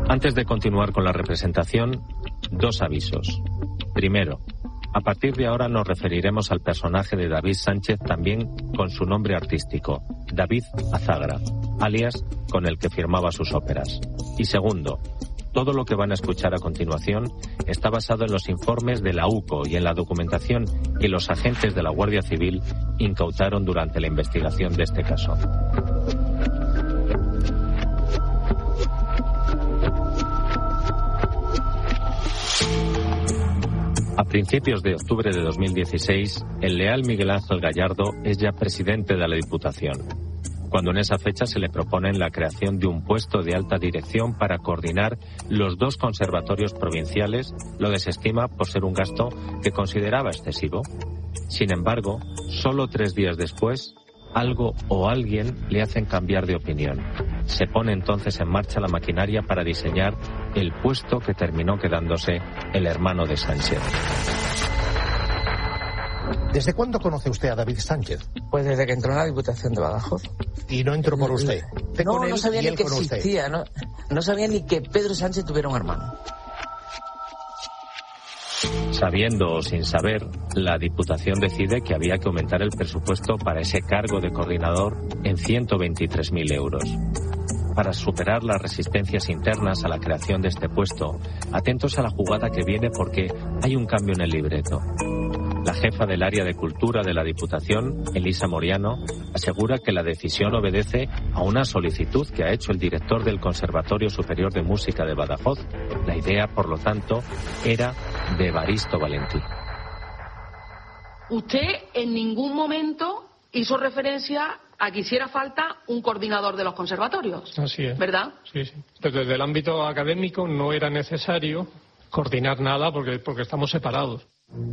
Antes de continuar con la representación, dos avisos. Primero, a partir de ahora nos referiremos al personaje de David Sánchez también con su nombre artístico, David Azagra, alias con el que firmaba sus óperas. Y segundo, todo lo que van a escuchar a continuación está basado en los informes de la UCO y en la documentación que los agentes de la Guardia Civil incautaron durante la investigación de este caso. A principios de octubre de 2016, el leal Miguel Ángel Gallardo es ya presidente de la Diputación, cuando en esa fecha se le propone la creación de un puesto de alta dirección para coordinar los dos conservatorios provinciales, lo desestima por ser un gasto que consideraba excesivo. Sin embargo, solo 3 días después, algo o alguien le hacen cambiar de opinión. Se pone entonces en marcha la maquinaria para diseñar el puesto que terminó quedándose el hermano de Sánchez. ¿Desde cuándo conoce usted a David Sánchez? Pues desde que entró en la Diputación de Badajoz. ¿Y no entró por usted? No sabía ni que existía, no sabía ni que Pedro Sánchez tuviera un hermano. Sabiendo o sin saber, la Diputación decide que había que aumentar el presupuesto para ese cargo de coordinador en 123.000 euros. Para superar las resistencias internas a la creación de este puesto, atentos a la jugada que viene porque hay un cambio en el libreto. La jefa del área de cultura de la Diputación, Elisa Moriano, asegura que la decisión obedece a una solicitud que ha hecho el director del Conservatorio Superior de Música de Badajoz. La idea, por lo tanto, era de Evaristo Valentí. Usted en ningún momento hizo referencia a que hiciera falta un coordinador de los conservatorios. Así es. ¿Verdad? Sí. Desde el ámbito académico no era necesario coordinar nada porque estamos separados.